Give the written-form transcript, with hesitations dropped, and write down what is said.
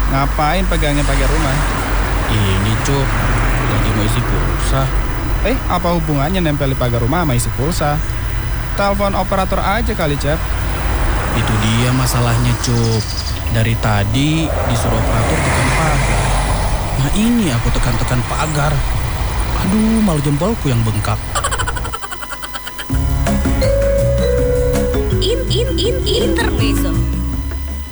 Ngapain pegangnya pakai rumah? Ini Cuk, lagi mau isi pulsa. Apa hubungannya nempel di pagar rumah sama isi pulsa? Telepon operator aja kali, Cep. Itu dia masalahnya Cuk. Dari tadi disuruh operator tekan pagar. Nah ini aku tekan-tekan pagar. Aduh, malah jempolku yang bengkak. Intermezzo